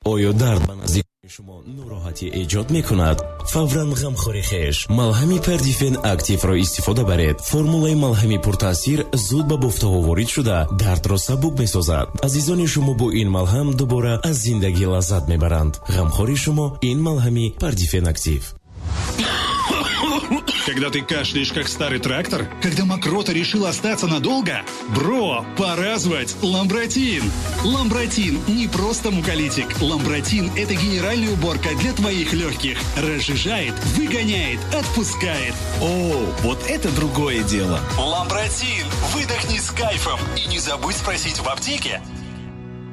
оё дард ба наздикони шумо нороҳатӣ эҷод мекунад? фавран ғамхори хеш малҳами Pardifен активро истифода баред. формулаи малҳами пуртаъсир зуд ба бофтаҳо ворид шуда дардро сабук месозад. азизони шумо бо ин малҳам дубора аз зиндагӣ лаззат мебаранд. ғамхори шумо ин малҳами Pardifен актив. Когда ты кашляешь, как старый трактор? Когда мокрота решила остаться надолго? Бро, пора звать Ламбротин! Ламбротин не просто муколитик. Ламбротин – это генеральная уборка для твоих легких. Разжижает, выгоняет, отпускает. О, вот это другое дело. Ламбротин! Выдохни с кайфом. И не забудь спросить в аптеке.